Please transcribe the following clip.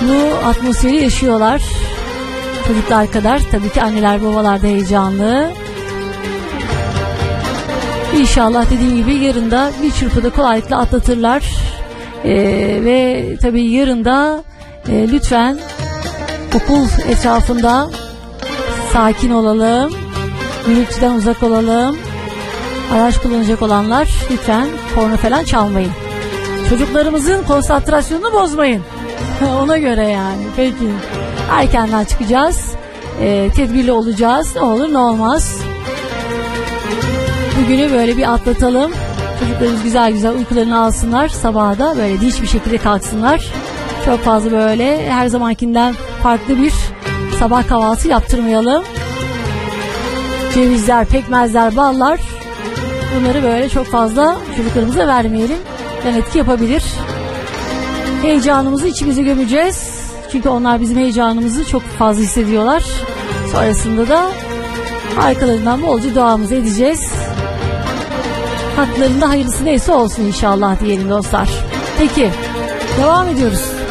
bu atmosferi yaşıyorlar. Çocuklar kadar tabii ki anneler babalar da heyecanlı. İnşallah dediğim gibi yarın da bir çırpıda kolaylıkla atlatırlar. Ve tabii yarın da lütfen okul etrafında sakin olalım. Gürültüden uzak olalım. Araç kullanacak olanlar lütfen korna falan çalmayın. Çocuklarımızın konsantrasyonunu bozmayın. Ona göre yani. Peki. Erkenden çıkacağız. Tedbirli olacağız. Ne olur ne olmaz. Bugünü böyle bir atlatalım. Çocuklarımız güzel güzel uykularını alsınlar. Sabaha da böyle dinç bir şekilde kalksınlar. Çok fazla böyle her zamankinden farklı bir sabah kahvaltı yaptırmayalım. Cevizler, pekmezler, ballar, bunları böyle çok fazla çocuklarımıza vermeyelim. Yani etki yapabilir. Heyecanımızı içimize gömeceğiz. Çünkü onlar bizim heyecanımızı çok fazla hissediyorlar. Sonrasında da arkalarından bolca duamızı edeceğiz. Haklarında hayırlısı neyse olsun inşallah diyelim dostlar. Peki, devam ediyoruz.